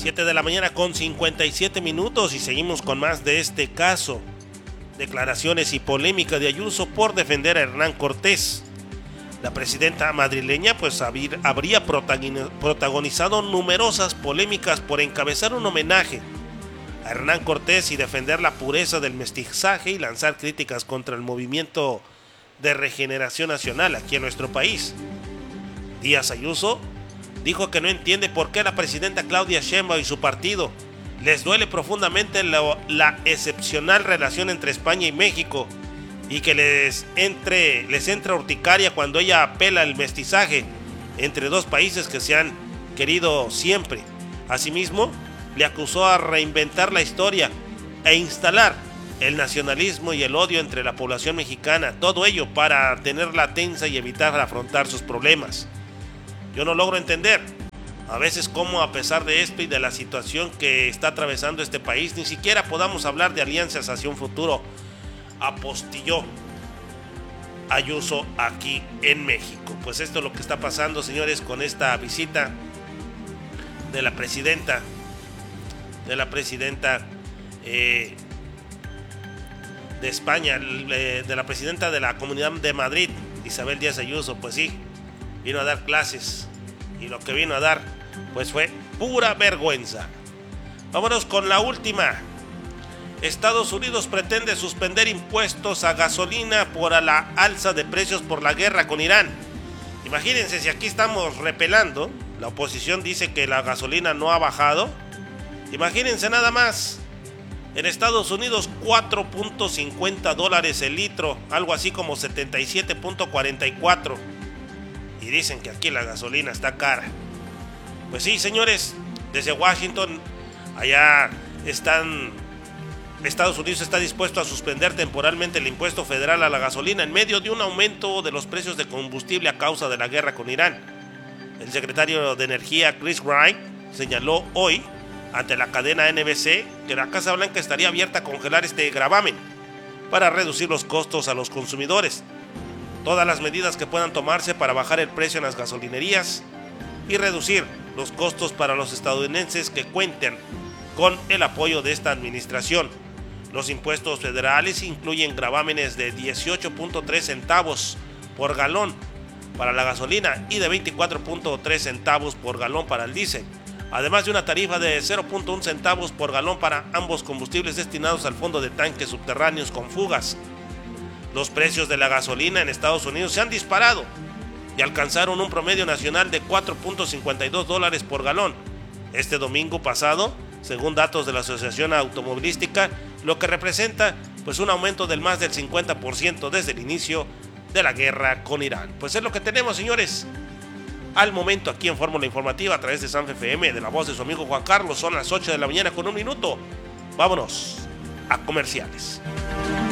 7 de la mañana con 57 minutos y seguimos con más de este caso. Declaraciones y polémica de Ayuso por defender a Hernán Cortés. La presidenta madrileña pues habría protagonizado numerosas polémicas por encabezar un homenaje a Hernán Cortés y defender la pureza del mestizaje y lanzar críticas contra el movimiento de regeneración nacional aquí en nuestro país. Díaz Ayuso dijo que no entiende por qué la presidenta Claudia Sheinbaum y su partido les duele profundamente la excepcional relación entre España y México y que les entra urticaria cuando ella apela al mestizaje entre dos países que se han querido siempre. Asimismo, le acusó a reinventar la historia e instalar el nacionalismo y el odio entre la población mexicana, todo ello para tenerla tensa y evitar afrontar sus problemas. Yo no logro entender a veces cómo, a pesar de esto y de la situación que está atravesando este país, ni siquiera podamos hablar de alianzas hacia un futuro, apostilló Ayuso aquí en México. Pues esto es lo que está pasando, señores, con esta visita de la presidenta de España, de la presidenta de la Comunidad de Madrid, Isabel Díaz Ayuso. Pues sí, vino a dar clases y lo que vino a dar pues fue pura vergüenza. Vámonos con la última. Estados Unidos pretende suspender impuestos a gasolina por la alza de precios por la guerra con Irán. Imagínense, si aquí estamos repelando, la oposición dice que la gasolina no ha bajado. Imagínense nada más. En Estados Unidos $4.50 el litro, algo así como 77.44. Y dicen que aquí la gasolina está cara. Pues sí, señores, desde Washington, allá Estados Unidos está dispuesto a suspender temporalmente el impuesto federal a la gasolina en medio de un aumento de los precios de combustible a causa de la guerra con Irán. El secretario de Energía, Chris Wright, señaló hoy ante la cadena NBC que la Casa Blanca estaría abierta a congelar este gravamen para reducir los costos a los consumidores. Todas las medidas que puedan tomarse para bajar el precio en las gasolinerías y reducir los costos para los estadounidenses que cuenten con el apoyo de esta administración. Los impuestos federales incluyen gravámenes de 18.3 centavos por galón para la gasolina y de 24.3 centavos por galón para el diésel, además de una tarifa de 0.1 centavos por galón para ambos combustibles destinados al fondo de tanques subterráneos con fugas. Los precios de la gasolina en Estados Unidos se han disparado y alcanzaron un promedio nacional de $4.52 por galón este domingo pasado, según datos de la Asociación Automovilística, lo que representa pues un aumento del más del 50% desde el inicio de la guerra con Irán. Pues es lo que tenemos, señores, al momento aquí en Fórmula Informativa a través de Sanfe FM, de la voz de su amigo Juan Carlos. Son las 8 de la mañana con 1 minuto. Vámonos a comerciales.